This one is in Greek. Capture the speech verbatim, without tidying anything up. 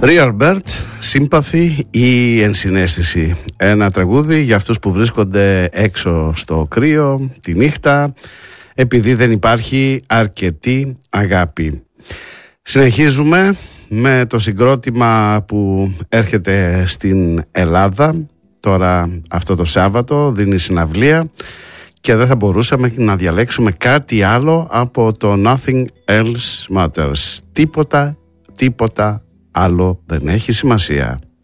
Real Bird, Sympathy ή Ενσυναίσθηση. Ένα τραγούδι για αυτούς που βρίσκονται έξω στο κρύο τη νύχτα, επειδή δεν υπάρχει αρκετή αγάπη. Συνεχίζουμε με το συγκρότημα που έρχεται στην Ελλάδα τώρα αυτό το Σάββατο, δίνει συναυλία και δεν θα μπορούσαμε να διαλέξουμε κάτι άλλο από το Nothing Else Matters. Τίποτα, τίποτα άλλο δεν έχει σημασία.